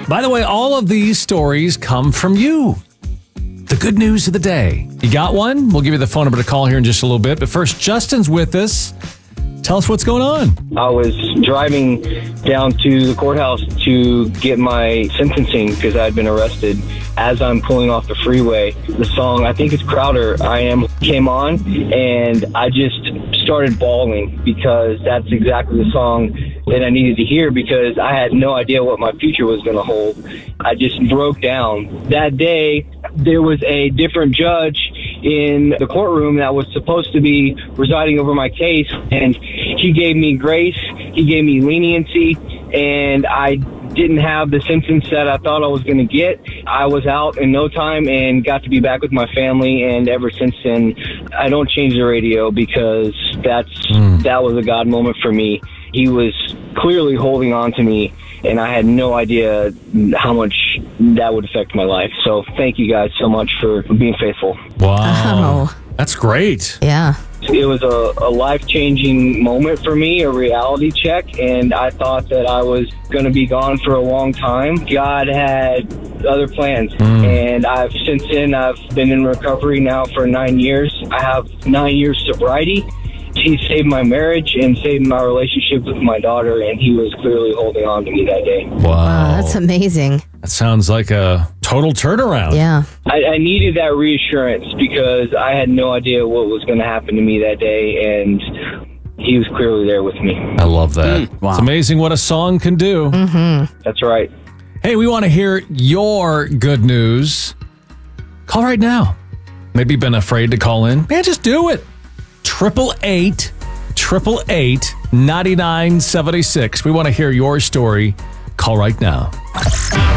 By the way, all of these stories come from you. The good news of the day. You got one? We'll give you the phone number to call here in just a little bit. But first, Justin's with us. Tell us what's going on. I was driving down to the courthouse to get my sentencing because I had been arrested. As I'm pulling off the freeway, the song, I think it's Crowder, I Am, came on, and I just started bawling because that's exactly the song that I needed to hear because I had no idea what my future was going to hold. I just broke down. That day, there was a different judge in the courtroom that was supposed to be presiding over my case, and he gave me grace, he gave me leniency, and I didn't have the sentence that I thought I was going to get. I was out in no time and got to be back with my family, and ever since then, I don't change the radio because that was a God moment for me. He was clearly holding on to me, and I had no idea how much that would affect my life. So thank you guys so much for being faithful. Wow. That's great. Yeah. It was a life-changing moment for me, a reality check, and I thought that I was going to be gone for a long time. God had other plans, and since then I've been in recovery now for 9 years. I have 9 years sobriety. He saved my marriage and saved my relationship with my daughter, and he was clearly holding on to me that day. Wow. That's amazing. That sounds like a total turnaround. Yeah. I needed that reassurance because I had no idea what was going to happen to me that day, and he was clearly there with me. I love that. Wow. It's amazing what a song can do. That's right. Hey, we want to hear your good news. Call right now. Maybe you've been afraid to call in. Man, just do it. 888-888-9976. We want to hear your story. Call right now.